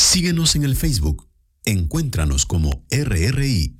Síguenos en el Facebook. Encuéntranos como RRI.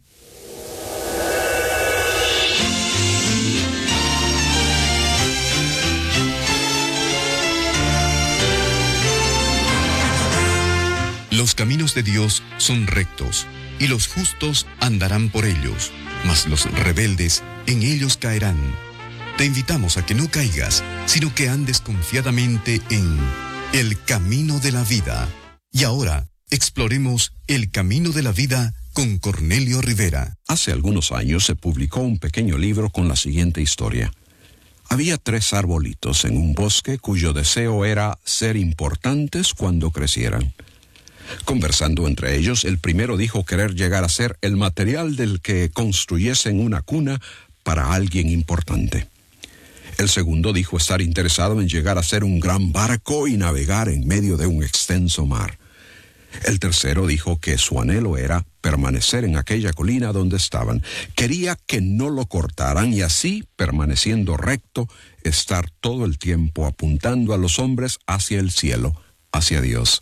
Los caminos de Dios son rectos, y los justos andarán por ellos, mas los rebeldes en ellos caerán. Te invitamos a que no caigas, sino que andes confiadamente en el camino de la vida. Y ahora, exploremos el camino de la vida con Cornelio Rivera. Hace algunos años se publicó un pequeño libro con la siguiente historia. Había 3 arbolitos en un bosque cuyo deseo era ser importantes cuando crecieran. Conversando entre ellos, el primero dijo querer llegar a ser el material del que construyesen una cuna para alguien importante. El segundo dijo estar interesado en llegar a ser un gran barco y navegar en medio de un extenso mar. El tercero dijo que su anhelo era permanecer en aquella colina donde estaban. Quería que no lo cortaran y así, permaneciendo recto, estar todo el tiempo apuntando a los hombres hacia el cielo, hacia Dios.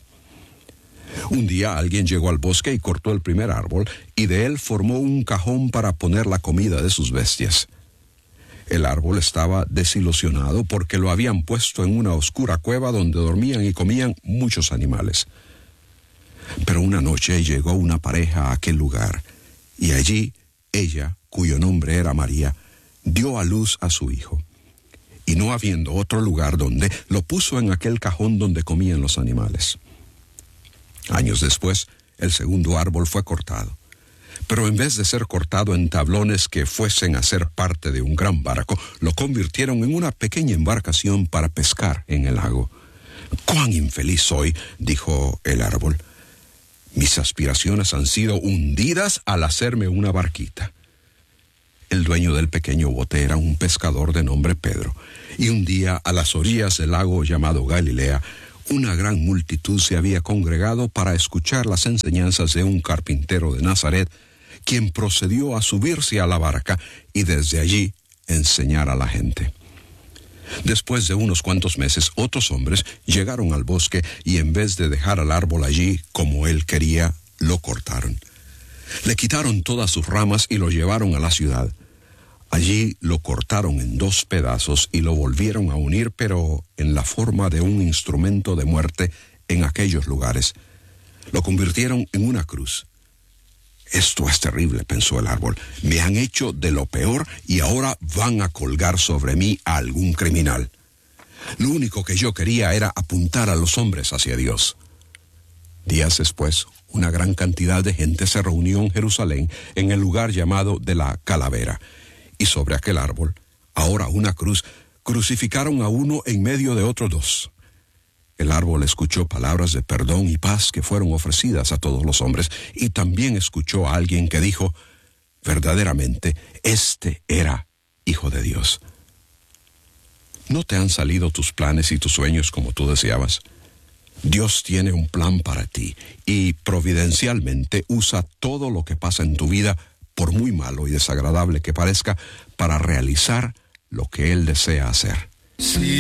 Un día alguien llegó al bosque y cortó el primer árbol, y de él formó un cajón para poner la comida de sus bestias. El árbol estaba desilusionado porque lo habían puesto en una oscura cueva donde dormían y comían muchos animales. Pero una noche llegó una pareja a aquel lugar, y allí ella, cuyo nombre era María, dio a luz a su hijo. Y no habiendo otro lugar donde, lo puso en aquel cajón donde comían los animales. Años después, el segundo árbol fue cortado. Pero en vez de ser cortado en tablones que fuesen a ser parte de un gran barco, lo convirtieron en una pequeña embarcación para pescar en el lago. «¡Cuán infeliz soy!», dijo el árbol. «Mis aspiraciones han sido hundidas al hacerme una barquita». El dueño del pequeño bote era un pescador de nombre Pedro, y un día a las orillas del lago llamado Galilea, una gran multitud se había congregado para escuchar las enseñanzas de un carpintero de Nazaret, quien procedió a subirse a la barca y desde allí enseñar a la gente. Después de unos cuantos meses, otros hombres llegaron al bosque y en vez de dejar al árbol allí como él quería, lo cortaron. Le quitaron todas sus ramas y lo llevaron a la ciudad. Allí lo cortaron en 2 pedazos y lo volvieron a unir, pero en la forma de un instrumento de muerte en aquellos lugares. Lo convirtieron en una cruz. «Esto es terrible», pensó el árbol. «Me han hecho de lo peor y ahora van a colgar sobre mí a algún criminal. Lo único que yo quería era apuntar a los hombres hacia Dios». Días después, una gran cantidad de gente se reunió en Jerusalén, en el lugar llamado de la Calavera. Y sobre aquel árbol, ahora una cruz, crucificaron a uno en medio de otros 2. El árbol escuchó palabras de perdón y paz que fueron ofrecidas a todos los hombres, y también escuchó a alguien que dijo, verdaderamente, este era Hijo de Dios. ¿No te han salido tus planes y tus sueños como tú deseabas? Dios tiene un plan para ti, y providencialmente usa todo lo que pasa en tu vida, por muy malo y desagradable que parezca, para realizar lo que Él desea hacer. Sí.